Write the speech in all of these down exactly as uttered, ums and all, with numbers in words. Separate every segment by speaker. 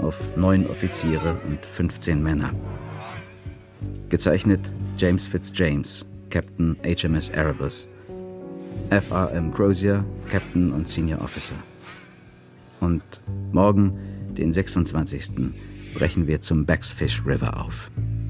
Speaker 1: auf neun Offiziere und fünfzehn Männer. Gezeichnet James Fitzjames, Captain H M S Erebus. F R M Crozier, Captain und Senior Officer. Und morgen, den sechsundzwanzigsten, brechen wir zum Bagsfish River auf.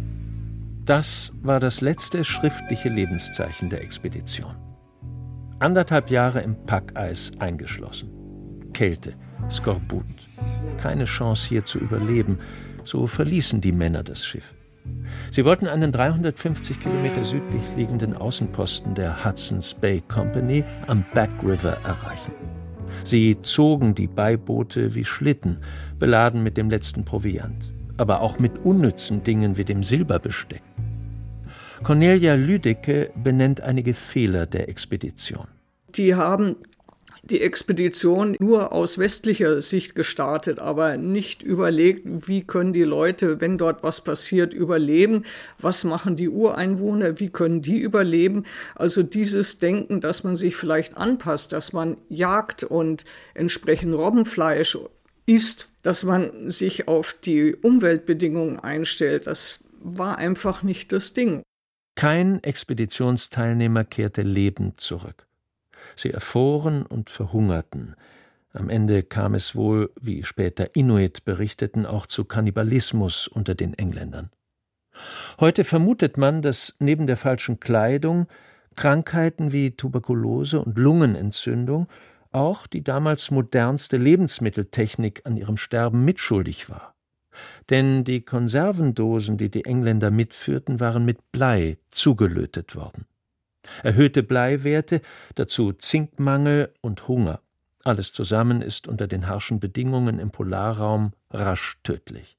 Speaker 2: Das war das letzte schriftliche Lebenszeichen der Expedition. Anderthalb Jahre im Packeis eingeschlossen. Kälte, Skorbut. Keine Chance hier zu überleben, so verließen die Männer das Schiff. Sie wollten einen dreihundertfünfzig Kilometer südlich liegenden Außenposten der Hudson's Bay Company am Back River erreichen. Sie zogen die Beiboote wie Schlitten, beladen mit dem letzten Proviant, aber auch mit unnützen Dingen wie dem Silberbesteck. Cornelia Lüdecke benennt einige Fehler der Expedition.
Speaker 3: Die haben die Expedition nur aus westlicher Sicht gestartet, aber nicht überlegt, wie können die Leute, wenn dort was passiert, überleben, was machen die Ureinwohner, wie können die überleben. Also dieses Denken, dass man sich vielleicht anpasst, dass man jagt und entsprechend Robbenfleisch isst, dass man sich auf die Umweltbedingungen einstellt, das war einfach nicht das Ding.
Speaker 2: Kein Expeditionsteilnehmer kehrte lebend zurück. Sie erfroren und verhungerten. Am Ende kam es wohl, wie später Inuit berichteten, auch zu Kannibalismus unter den Engländern. Heute vermutet man, dass neben der falschen Kleidung Krankheiten wie Tuberkulose und Lungenentzündung auch die damals modernste Lebensmitteltechnik an ihrem Sterben mitschuldig war. Denn die Konservendosen, die die Engländer mitführten, waren mit Blei zugelötet worden. Erhöhte Bleiwerte, dazu Zinkmangel und Hunger. Alles zusammen ist unter den harschen Bedingungen im Polarraum rasch tödlich.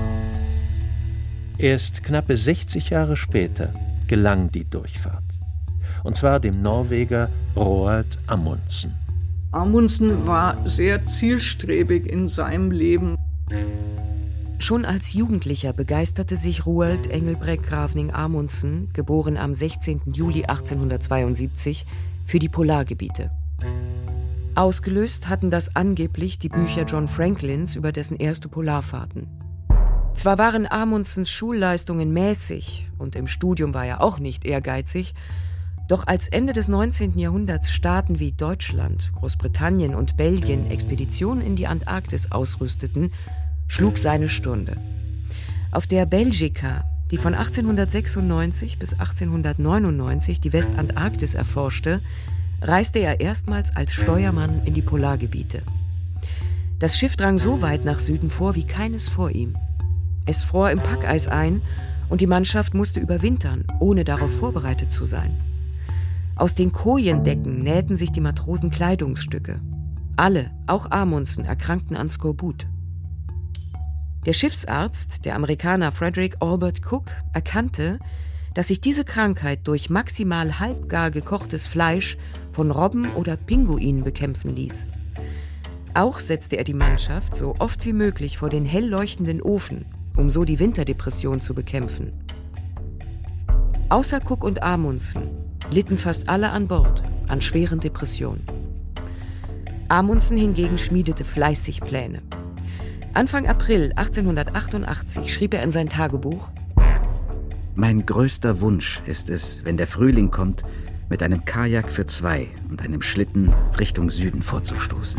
Speaker 2: Erst knappe sechzig Jahre später gelang die Durchfahrt. Und zwar dem Norweger Roald Amundsen.
Speaker 3: Amundsen war sehr zielstrebig in seinem Leben.
Speaker 4: Schon als Jugendlicher begeisterte sich Roald Engelbrekt Gravning Amundsen, geboren am sechzehnten Juli achtzehnhundertzweiundsiebzig, für die Polargebiete. Ausgelöst hatten das angeblich die Bücher John Franklins über dessen erste Polarfahrten. Zwar waren Amundsens Schulleistungen mäßig und im Studium war er auch nicht ehrgeizig, doch als Ende des neunzehnten Jahrhunderts Staaten wie Deutschland, Großbritannien und Belgien Expeditionen in die Antarktis ausrüsteten, schlug seine Stunde. Auf der Belgica, die von achtzehnhundertsechsundneunzig bis achtzehnhundertneunundneunzig die Westantarktis erforschte, reiste er erstmals als Steuermann in die Polargebiete. Das Schiff drang so weit nach Süden vor wie keines vor ihm. Es fror im Packeis ein und die Mannschaft musste überwintern, ohne darauf vorbereitet zu sein. Aus den Kojendecken nähten sich die Matrosen Kleidungsstücke. Alle, auch Amundsen, erkrankten an Skorbut. Der Schiffsarzt, der Amerikaner Frederick Albert Cook, erkannte, dass sich diese Krankheit durch maximal halbgar gekochtes Fleisch von Robben oder Pinguinen bekämpfen ließ. Auch setzte er die Mannschaft so oft wie möglich vor den hell leuchtenden Ofen, um so die Winterdepression zu bekämpfen. Außer Cook und Amundsen litten fast alle an Bord an schweren Depressionen. Amundsen hingegen schmiedete fleißig Pläne. Anfang April achtzehnhundertachtundachtzig schrieb er in sein Tagebuch:
Speaker 1: Mein größter Wunsch ist es, wenn der Frühling kommt, mit einem Kajak für zwei und einem Schlitten Richtung Süden vorzustoßen.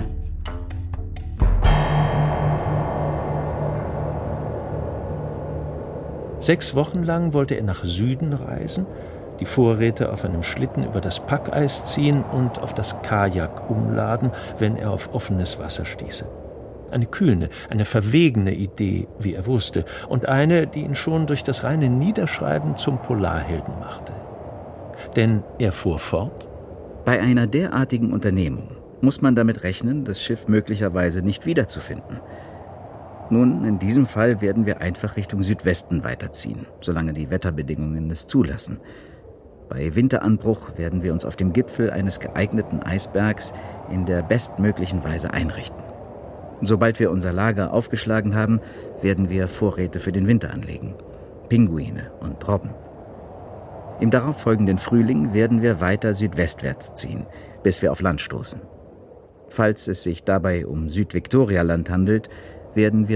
Speaker 2: Sechs Wochen lang wollte er nach Süden reisen, die Vorräte auf einem Schlitten über das Packeis ziehen und auf das Kajak umladen, wenn er auf offenes Wasser stieße. Eine kühne, eine verwegene Idee, wie er wusste, und eine, die ihn schon durch das reine Niederschreiben zum Polarhelden machte. Denn er fuhr fort:
Speaker 1: Bei einer derartigen Unternehmung muss man damit rechnen, das Schiff möglicherweise nicht wiederzufinden. Nun, in diesem Fall werden wir einfach Richtung Südwesten weiterziehen, solange die Wetterbedingungen es zulassen. Bei Winteranbruch werden wir uns auf dem Gipfel eines geeigneten Eisbergs in der bestmöglichen Weise einrichten. Sobald wir unser Lager aufgeschlagen haben, werden wir Vorräte für den Winter anlegen. Pinguine und Robben. Im darauffolgenden Frühling werden wir weiter südwestwärts ziehen, bis wir auf Land stoßen. Falls es sich dabei um Südviktorialand handelt, werden wir